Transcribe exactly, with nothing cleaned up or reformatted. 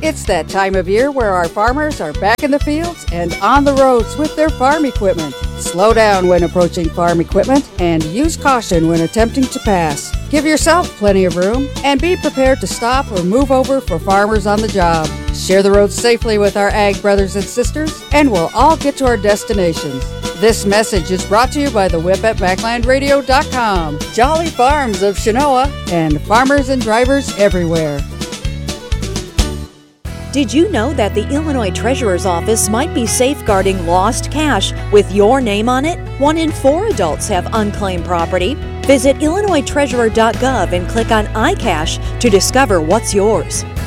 It's that time of year where our farmers are back in the fields and on the roads with their farm equipment. Slow down when approaching farm equipment and use caution when attempting to pass. Give yourself plenty of room and be prepared to stop or move over for farmers on the job. Share the roads safely with our ag brothers and sisters, and we'll all get to our destinations. This message is brought to you by the Whip at Backland Radio dot com, Jolly Farms of Chenoa, and farmers and drivers everywhere. Did you know that the Illinois Treasurer's Office might be safeguarding lost cash with your name on it? One in four adults have unclaimed property. Visit Illinois Treasurer dot gov and click on iCash to discover what's yours.